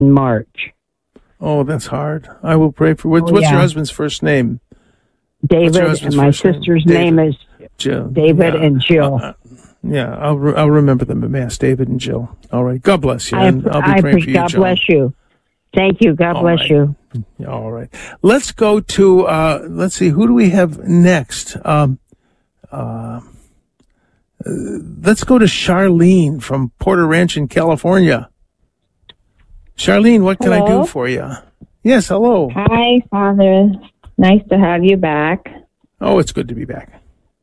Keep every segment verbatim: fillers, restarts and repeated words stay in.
in March. Oh, that's hard. I will pray for. What's, oh, what's yeah. your husband's first name? David, and my sister's name? name is Jill. David yeah. and Jill. Uh, yeah, I'll re- I'll remember them at Mass, David and Jill. All right. God bless you. I, and I'll be I praying for you, God Joan. bless you. Thank you. God All bless right. you. All right. Let's go to, uh, let's see, who do we have next? Um, uh, let's go to Charlene from Porter Ranch in California. Charlene, what can Hello? I do for you? Yes, hello. Hi, Father. Nice to have you back. Oh, it's good to be back.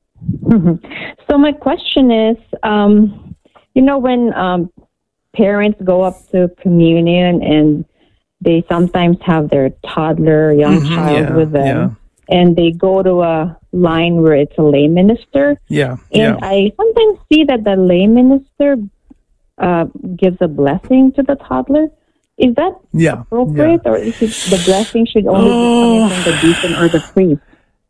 So my question is, um, you know, when um, parents go up to communion and they sometimes have their toddler, young Mm-hmm, child yeah, with them, yeah. and they go to a line where it's a lay minister. Yeah, And yeah. I sometimes see that the lay minister uh, gives a blessing to the toddler. Is that Yeah, appropriate, yeah. or is it the blessing should only Oh. be coming from the deacon or the priest?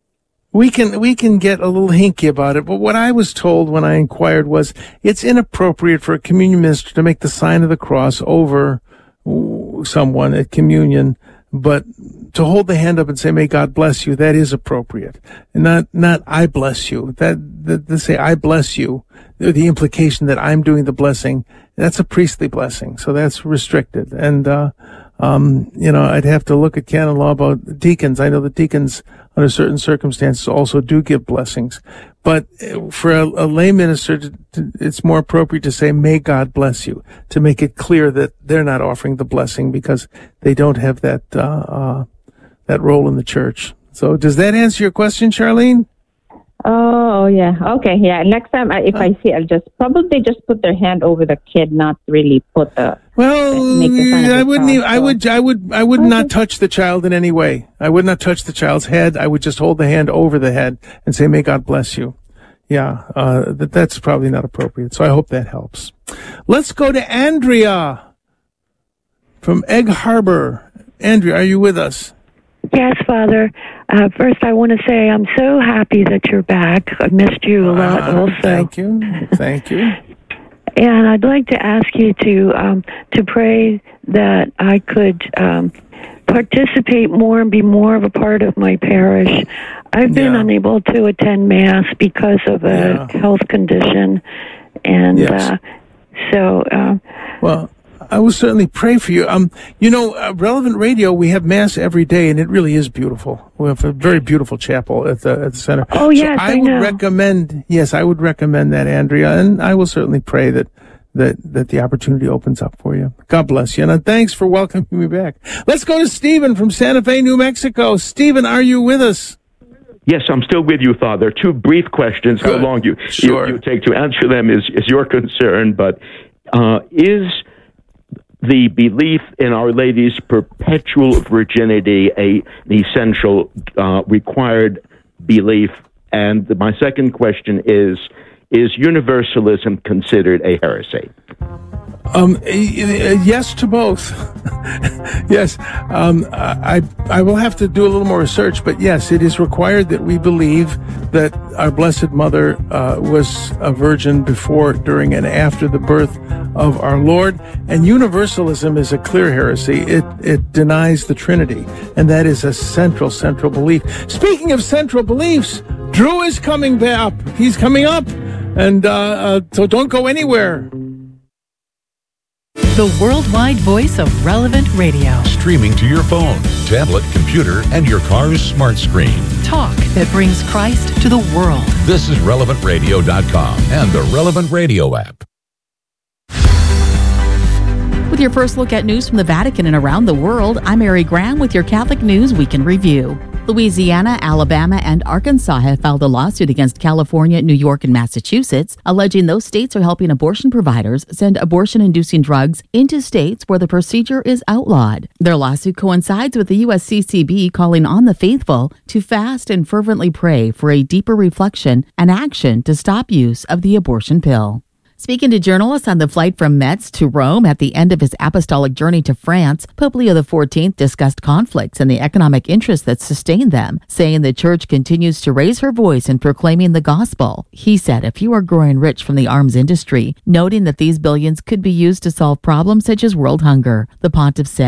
We can we can get a little hinky about it, but what I was told when I inquired was it's inappropriate for a communion minister to make the sign of the cross over someone at communion, but to hold the hand up and say, "May God bless you," that is appropriate, and not not "I bless you." That that to say "I bless you," the implication that I'm doing the blessing, that's a priestly blessing, so that's restricted. And uh, um, you know, I'd have to look at canon law about deacons. I know that deacons, under certain circumstances, also do give blessings. But for a, a lay minister, to, to, it's more appropriate to say, "May God bless you," to make it clear that they're not offering the blessing because they don't have that uh, uh, that role in the church. So does that answer your question, Charlene? Oh, yeah. Okay, yeah. Next time, I, if I see, I'll just probably just put their hand over the kid, not really put the. Well, make the sign of I the wouldn't. cross, Even, I so- would. I would. I would Okay. not touch the child in any way. I would not touch the child's head. I would just hold the hand over the head and say, "May God bless you." Yeah, uh, that that's probably not appropriate. So I hope that helps. Let's go to Andrea from Egg Harbor. Andrea, are you with us? Yes, Father. Uh, first, I want to say I'm so happy that you're back. I missed you a lot Uh, also. Thank you. Thank you. And I'd like to ask you to um, to pray that I could um, participate more and be more of a part of my parish. I've been Yeah. unable to attend Mass because of a Yeah. health condition. And Yes. uh, so... Uh, Well, I will certainly pray for you. Um, you know, uh, Relevant Radio, we have Mass every day, and it really is beautiful. We have a very beautiful chapel at the at the center. Oh, yes, so I, I would know. recommend. Yes, I would recommend that, Andrea, and I will certainly pray that that that the opportunity opens up for you. God bless you, and uh, thanks for welcoming me back. Let's go to Stephen from Santa Fe, New Mexico. Stephen, are you with us? Yes, I'm still with you, Father. Two brief questions. Good. How long you, Sure. you you take to answer them is is your concern, but uh, is the belief in Our Lady's perpetual virginity a, an essential uh, required belief? And my second question is, is universalism considered a heresy? Um, yes to both. Yes. Um, I, I will have to do a little more research, but yes, it is required that we believe that our Blessed Mother uh, was a virgin before, during, and after the birth of our Lord. And universalism is a clear heresy. It, it denies the Trinity, and that is a central, central belief. Speaking of central beliefs, Drew is coming up. He's coming up, and uh, uh, so don't go anywhere. The worldwide voice of Relevant Radio. Streaming to your phone, tablet, computer, and your car's smart screen. Talk that brings Christ to the world. This is relevant radio dot com and the Relevant Radio app. With your first look at news from the Vatican and around the world, I'm Mary Graham with your Catholic News Week in Review. Louisiana, Alabama, and Arkansas have filed a lawsuit against California, New York, and Massachusetts, alleging those states are helping abortion providers send abortion-inducing drugs into states where the procedure is outlawed. Their lawsuit coincides with the U S C C B calling on the faithful to fast and fervently pray for a deeper reflection and action to stop use of the abortion pill. Speaking to journalists on the flight from Metz to Rome at the end of his apostolic journey to France, Pope Leo the fourteenth discussed conflicts and the economic interests that sustain them, saying the church continues to raise her voice in proclaiming the gospel. He said a few are growing rich from the arms industry, noting that these billions could be used to solve problems such as world hunger. The pontiff said